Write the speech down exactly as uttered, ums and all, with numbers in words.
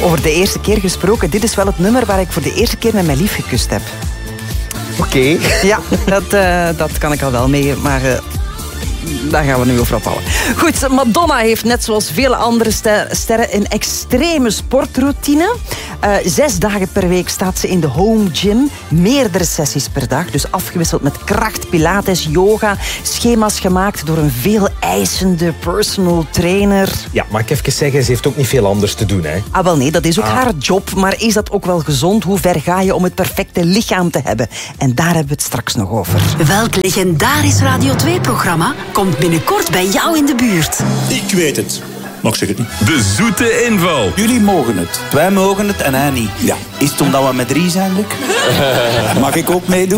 Over de eerste keer gesproken, dit is wel het nummer waar ik voor de eerste keer met mijn lief gekust heb. Oké. Okay. Ja, dat, uh, dat kan ik al wel mee, maar... Uh, daar gaan we nu over ophouden. Goed, Madonna heeft net zoals vele andere sterren een extreme sportroutine. Uh, zes dagen per week staat ze in de home gym. Meerdere sessies per dag. Dus afgewisseld met kracht, pilates, yoga. Schema's gemaakt door een veel eisende personal trainer. Ja, mag ik even zeggen, ze heeft ook niet veel anders te doen, hè? Ah, wel nee, dat is ook ah. haar job. Maar is dat ook wel gezond? Hoe ver ga je om het perfecte lichaam te hebben? En daar hebben we het straks nog over. Welk legendarisch Radio twee-programma komt binnenkort bij jou in de buurt? Ik weet het. Maar ik zeg het niet. De zoete inval. Jullie mogen het. Wij mogen het en hij niet. Ja. Is het omdat we met drie zijn, Luc? Mag ik ook meedoen?